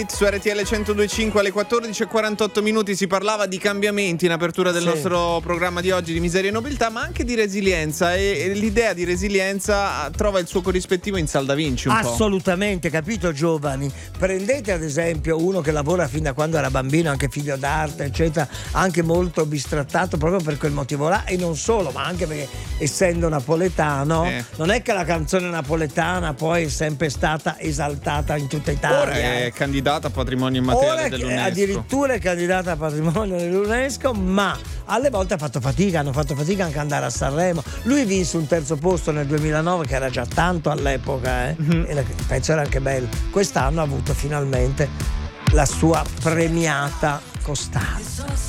Su RTL 102.5 alle 14:48 si parlava di cambiamenti in apertura del nostro programma di oggi, di miseria e nobiltà, ma anche di resilienza, e l'idea di resilienza trova il suo corrispettivo in Sal Da Vinci un po'. Assolutamente, capito, giovani? Prendete ad esempio uno che lavora fin da quando era bambino, anche figlio d'arte eccetera, anche molto bistrattato proprio per quel motivo là, e non solo, ma anche perché essendo napoletano non è che la canzone napoletana poi è sempre stata esaltata in tutta Italia. Ora è candidata a patrimonio immateriale dell'UNESCO. Addirittura è candidata a patrimonio dell'UNESCO, ma alle volte hanno fatto fatica anche ad andare a Sanremo. Lui vinse un terzo posto nel 2009, che era già tanto all'epoca, e il pezzo era anche bello. Quest'anno ha avuto finalmente la sua premiata costata.